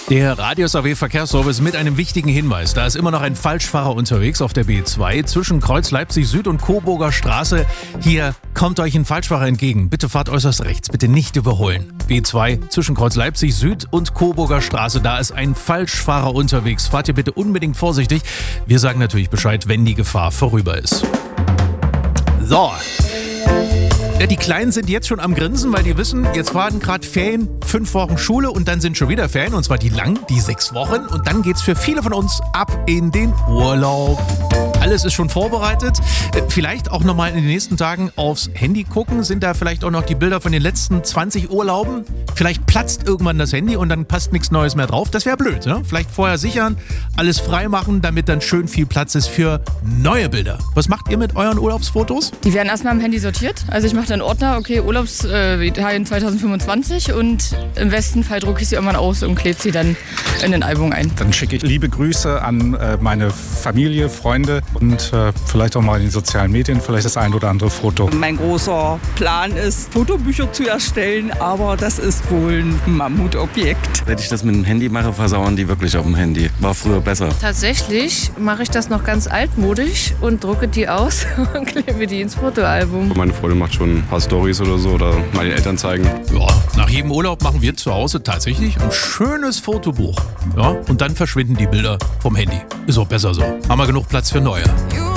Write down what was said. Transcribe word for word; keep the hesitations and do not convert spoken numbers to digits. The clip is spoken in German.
Der Radius A W Verkehrsservice mit einem wichtigen Hinweis. Da ist immer noch ein Falschfahrer unterwegs auf der B zwei zwischen Kreuz Leipzig Süd und Coburger Straße. Hier kommt euch ein Falschfahrer entgegen. Bitte fahrt äußerst rechts, bitte nicht überholen. B zwei zwischen Kreuz Leipzig Süd und Coburger Straße. Da ist ein Falschfahrer unterwegs. Fahrt ihr bitte unbedingt vorsichtig. Wir sagen natürlich Bescheid, wenn die Gefahr vorüber ist. So. Ja, die Kleinen sind jetzt schon am Grinsen, weil die wissen, jetzt waren gerade Ferien, fünf Wochen Schule und dann sind schon wieder Ferien, und zwar die lang, die sechs Wochen. Und dann geht's für viele von uns ab in den Urlaub. Alles ist schon vorbereitet. Vielleicht auch nochmal in den nächsten Tagen aufs Handy gucken. Sind da vielleicht auch noch die Bilder von den letzten zwanzig Urlauben? Vielleicht platzt irgendwann das Handy und dann passt nichts Neues mehr drauf. Das wäre blöd, ne? Vielleicht vorher sichern, alles frei machen, damit dann schön viel Platz ist für neue Bilder. Was macht ihr mit euren Urlaubsfotos? Die werden erstmal im Handy sortiert. Also ich mache dann Ordner, okay, Urlaubsitalien äh, zwanzig fünfundzwanzig, und im besten Fall drucke ich sie irgendwann aus und klebe sie dann in ein Album ein. Dann schicke ich liebe Grüße an äh, meine Familie, Freunde und äh, vielleicht auch mal in den sozialen Medien, vielleicht das ein oder andere Foto. Mein großer Plan ist, Fotobücher zu erstellen, aber das ist wohl ein Mammutobjekt. Wenn ich das mit dem Handy mache, versauern die wirklich auf dem Handy. War früher besser. Tatsächlich mache ich das noch ganz altmodisch und drucke die aus und klebe die ins Fotoalbum. Meine Freundin macht schon ein paar Storys oder so oder mal den Eltern zeigen. Ja, nach jedem Urlaub machen wir zu Hause tatsächlich ein schönes Fotobuch. Ja, und dann verschwinden die Bilder vom Handy. Ist auch besser so. Haben wir genug Platz für neue.